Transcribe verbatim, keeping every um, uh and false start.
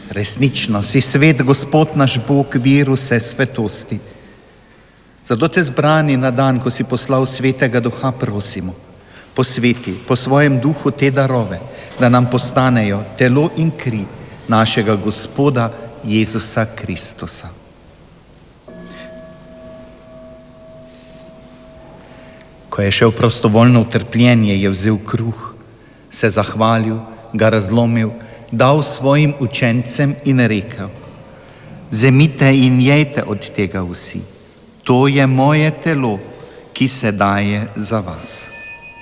Resnično si svet, Gospod naš Bog, vir vse svetosti. Zato te zbrani na dan, ko si poslal Svetega Duha, prosimo, posveti po svojem duhu te darove, da nam postanejo telo in kri našega Gospoda Jezusa Kristusa. Ko je šel prostovoljno v trpljenje, je vzel kruh, se zahvalil, ga razlomil, dal svojim učencem in rekel: Vzemite in jejte od tega vsi. To je moje telo, ki se daje za vas.